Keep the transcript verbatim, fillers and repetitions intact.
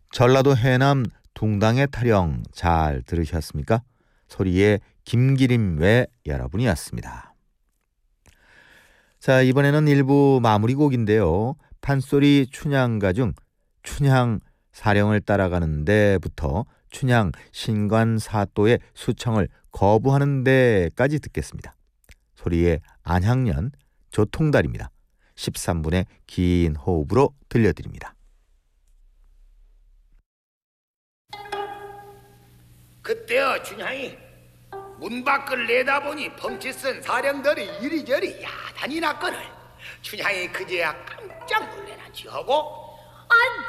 전라도 해남 둥당의 타령 잘 들으셨습니까? 소리의 김기림 외 여러분이었습니다. 자, 이번에는 일부 마무리 곡인데요. 판소리 춘향가 중 춘향 사령을 따라가는 데부터 춘향 신관사또의 수청을 거부하는 데까지 듣겠습니다. 소리의 안향년 조통달입니다. 십삼 분의 긴 호흡으로 들려드립니다. 그때여 춘향이 문 밖을 내다보니 벙치 쓴 사령들이 이리저리 야단이 났거늘 춘향이 그제야 깜짝 놀래나지 하고 아,